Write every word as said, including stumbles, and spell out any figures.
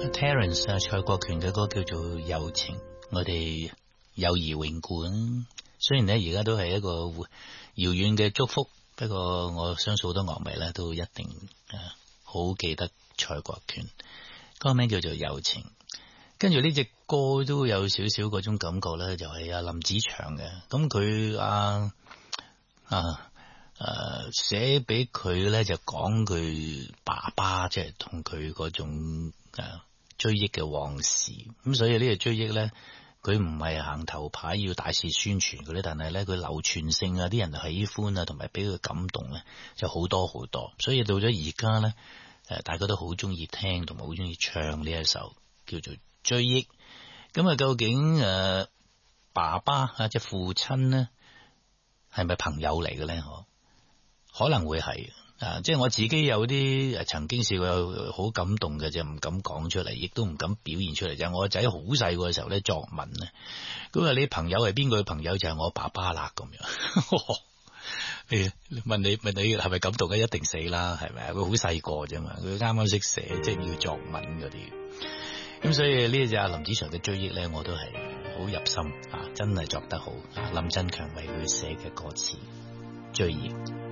Terence 啊，蔡國權嘅歌叫做《友情》，我哋友誼永固。雖然咧而家都係一個遙遠嘅祝福，不過我相信好多樂迷咧都一定誒好記得蔡國權。歌名叫做《友情》，跟住呢隻歌都有少少嗰種感覺咧，就係阿林子祥嘅。咁佢啊啊誒寫俾佢咧就講佢爸爸即係同佢嗰種誒追憶嘅往事。咁所以呢個追憶咧，佢唔係行頭牌要大肆宣傳嗰啲，但係咧佢流傳性啊，啲人喜歡啊，同埋俾佢感動咧就好多好多。所以到咗而家咧。誒，大家都好中意聽，同埋好中意唱呢一首叫做《追憶》。咁啊，究竟誒爸爸啊，即係父親呢，係咪朋友嚟嘅咧？可可能會係啊，即係我自己有啲誒，曾經試過有好感動嘅，就唔敢講出嚟，亦都唔敢表現出嚟。就係我個仔好細個嘅時候咧，作文咧，咁啊，你朋友係邊個嘅朋友？就係我爸爸啦，咁樣。誒，問你問你係咪感動嘅？一定死啦，係咪啊？佢好細個啫嘛，佢啱啱識寫，即係要作文嗰啲。咁所以呢隻阿林子祥嘅追憶咧，我都係好入心啊，真係作得好。林振強為佢寫嘅歌詞追憶。